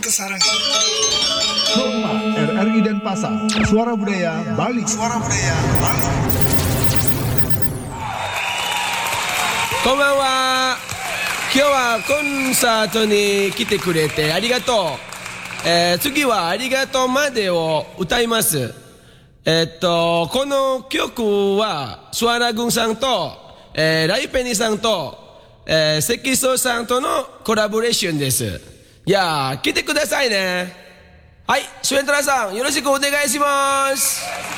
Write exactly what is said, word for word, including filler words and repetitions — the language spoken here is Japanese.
Sarangin. Soma R R I Denpasar, Suara Budaya Bali. Suara Budaya Bali. こんばんは。今日はコンサートに来てくれてありがとう。えー、次はありがとうまでを歌います。えー、っと、この曲はスワラ軍さんと、えー、ライペニさんと、えー、関総さんとのコラボレーションです。いやー、来てくださいね。はい、シュエントラさん、よろしくお願いします。